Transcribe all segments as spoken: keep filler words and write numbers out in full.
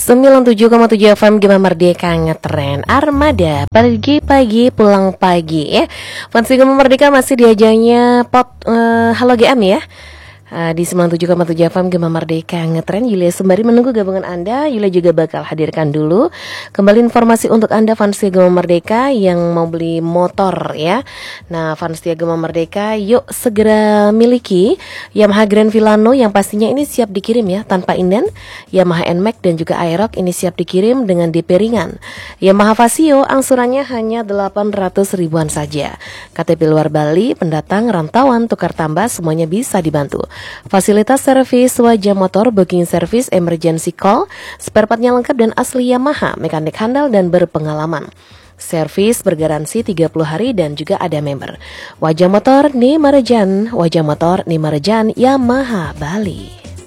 sembilan puluh tujuh koma tujuh F M Gema Merdeka ngetren Armada pagi-pagi pulang pagi ya. Fans Gema Merdeka masih diajanya pot uh, Halo G M ya. Uh, di sembilan puluh tujuh koma tujuh F M Gema Merdeka ngetren. Yulia sembari menunggu gabungan Anda, Yulia juga bakal hadirkan dulu kembali informasi untuk Anda fans Gema Merdeka yang mau beli motor ya. Nah, fans Gema Merdeka yuk segera miliki Yamaha Grand Villano yang pastinya ini siap dikirim ya tanpa inden. Yamaha N-Max dan juga Aerox ini siap dikirim dengan D P ringan. Yamaha Vasio angsurannya hanya delapan ratus ribuan saja. K T P luar Bali, pendatang, rantauan, tukar tambah semuanya bisa dibantu. Fasilitas servis wajah motor, booking service, emergency call, spare partnya lengkap dan asli Yamaha, mekanik handal dan berpengalaman. Servis bergaransi tiga puluh hari dan juga ada member. Wajah motor Nimarejan, wajah motor Nimarejan Yamaha Bali.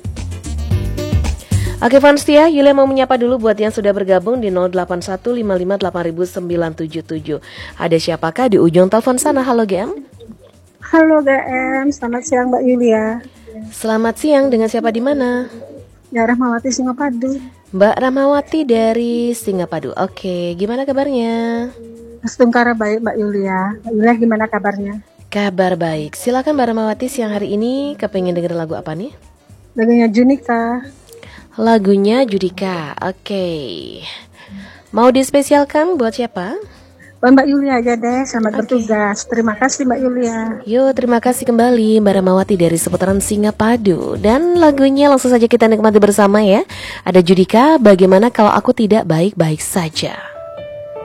Oke fans ya, Yulia mau menyapa dulu buat yang sudah bergabung di nol delapan satu lima lima delapan sembilan tujuh tujuh. Ada siapakah di ujung telepon sana? Halo G M. Halo G M, selamat siang Mbak Yulia. Selamat siang, dengan siapa di mana? Ya, Rahmawati Singapadu. Mbak Rahmawati dari Singapadu. Oke, gimana kabarnya? Setungkara baik Mbak Yulia. Mbak Yulia gimana kabarnya? Kabar baik. Silakan Mbak Rahmawati, siang hari ini kepengen denger lagu apa nih? Lagunya Junika. Lagunya Judika. Oke. Mau dispesialkan buat siapa? Buat Mbak Yulia aja deh, selamat okay. bertugas. Terima kasih Mbak Yulia. Yo, terima kasih kembali Mbak Rahmawati dari seputaran Singapadu. Dan lagunya langsung saja kita nikmati bersama ya. Ada Judika, bagaimana kalau aku tidak baik-baik saja.